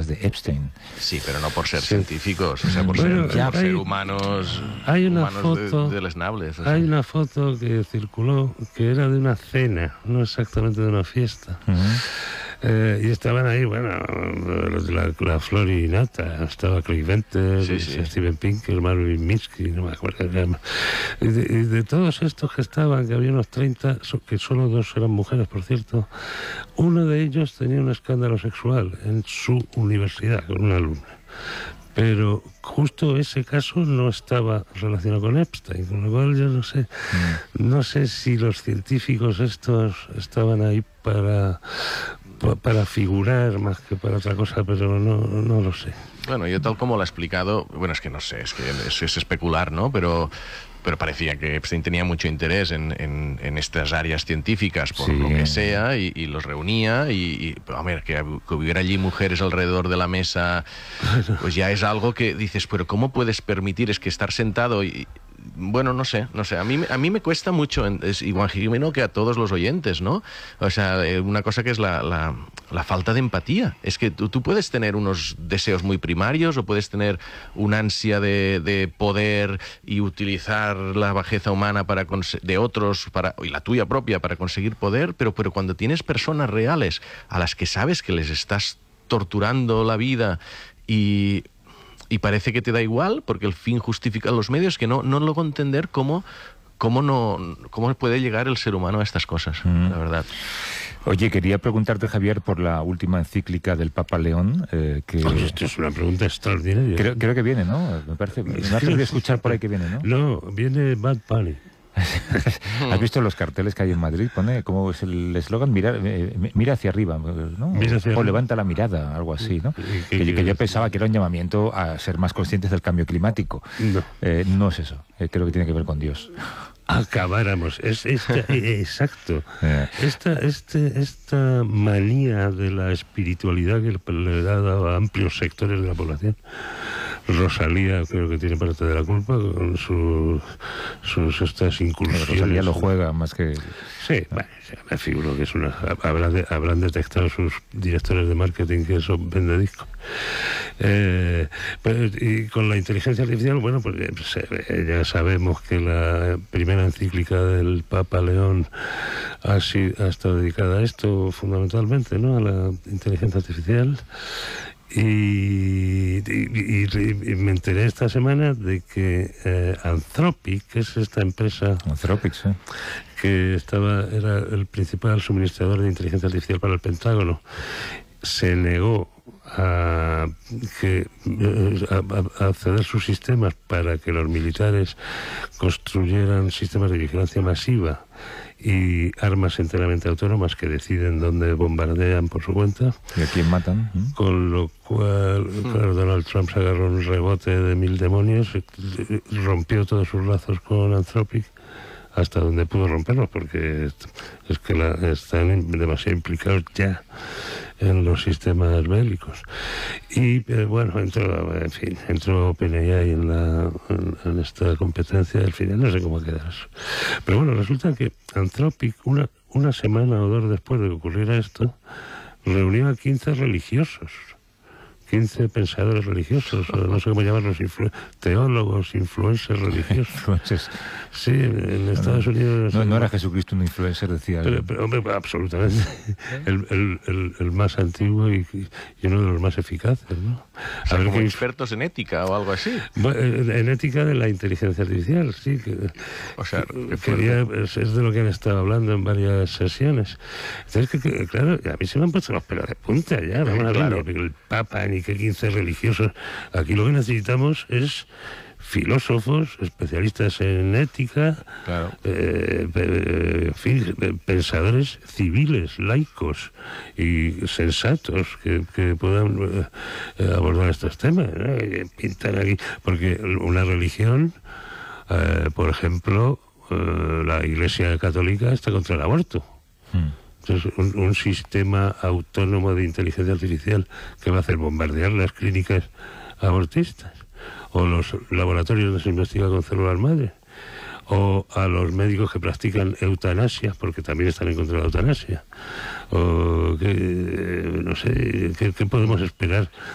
de Epstein. Sí, pero no por ser científicos, o sea, por ser humanos, hay una humanos foto, deleznables. Hay una foto que circuló que era de una cena, no exactamente de una fiesta. Y estaban ahí, bueno, la flor y nata. Estaba Craig Venter, Steven Pinker, Marvin Minsky, no me acuerdo. Y de todos estos que estaban, que había unos 30, que solo 2 eran mujeres, por cierto, uno de ellos tenía un escándalo sexual en su universidad con una alumna. Pero justo ese caso no estaba relacionado con Epstein, con lo cual yo no sé si los científicos estos estaban ahí para figurar más que para otra cosa, pero no lo sé. Bueno, yo tal como lo he explicado, bueno, es que no sé, es que eso es especular, ¿no? Pero parecía que Epstein tenía mucho interés en estas áreas científicas, por lo que sea, y los reunía, pero, a ver, que hubiera allí mujeres alrededor de la mesa, pues ya es algo que dices, pero ¿cómo puedes permitir? Es que estar sentado y... Bueno, no sé, a mí me cuesta mucho, imagino que a todos los oyentes, ¿no? O sea, una cosa que es la falta de empatía. Es que tú puedes tener unos deseos muy primarios o puedes tener una ansia de poder y utilizar la bajeza humana de otros y la tuya propia para conseguir poder, pero cuando tienes personas reales a las que sabes que les estás torturando la vida y parece que te da igual porque el fin justifica los medios, que no logro entender cómo puede llegar el ser humano a estas cosas, la verdad. Oye, quería preguntarte, Javier, por la última encíclica del Papa León. Esto es una pregunta extraordinaria. Creo que viene, ¿no? Me parece de escuchar por ahí que viene, ¿no? No, viene Bad Bunny. ¿Has visto los carteles que hay en Madrid? Pone, ¿cómo es el eslogan? Mira hacia arriba, ¿no? O levanta la mirada, algo así, ¿no? Que yo pensaba que era un llamamiento a ser más conscientes del cambio climático. No es eso. Creo que tiene que ver con Dios. Acabáramos. Exacto. Esta manía de la espiritualidad que le ha dado a amplios sectores de la población. Rosalía creo que tiene parte de la culpa con estas incursiones. Rosalía lo juega más que... Sí, bueno, me figuro que es habrán detectado sus directores de marketing que eso vende discos. Y con la inteligencia artificial, bueno, pues ya sabemos que la primera encíclica del Papa León ha estado dedicada a esto fundamentalmente, ¿no? A la inteligencia artificial. Y me enteré esta semana de que Anthropic, que es esta empresa que era el principal suministrador de inteligencia artificial para el Pentágono, se negó a ceder sus sistemas para que los militares construyeran sistemas de vigilancia masiva y armas enteramente autónomas que deciden dónde bombardean por su cuenta. ¿Y a quién matan? Con lo cual, claro, Donald Trump se agarró un rebote de 1000 demonios, rompió todos sus lazos con Anthropic hasta donde pudo romperlos, porque es que están demasiado implicados ya en los sistemas bélicos. Y bueno, entró OpenAI en esta competencia. Al final no sé cómo quedar eso. Pero bueno, resulta que Anthropic, una semana o 2 después de que ocurriera esto, reunió a 15 religiosos, 15 pensadores religiosos, o no sé cómo llamarlos, teólogos, influencers religiosos. Influencers. Sí, en Estados Unidos... No era Jesucristo un influencer, decía. Pero hombre, absolutamente. El más antiguo y uno de los más eficaces, ¿no? O sea, como expertos en ética o algo así. En ética de la inteligencia artificial, sí. O sea, es de lo que han estado hablando en varias sesiones. Entonces, claro, a mí se me han puesto los pelos de punta ya. Vamos a ver, ni el Papa, ni que 15 religiosos. Aquí lo que necesitamos es filósofos, especialistas en ética, claro. Pensadores civiles, laicos y sensatos que puedan abordar estos temas, ¿no? Pintar aquí, porque una religión, por ejemplo, la Iglesia Católica está contra el aborto. Entonces, un sistema autónomo de inteligencia artificial que va a hacer bombardear las clínicas abortistas, o los laboratorios donde se investiga con células madre, o a los médicos que practican eutanasia, porque también están en contra de la eutanasia, o no sé, ¿qué podemos esperar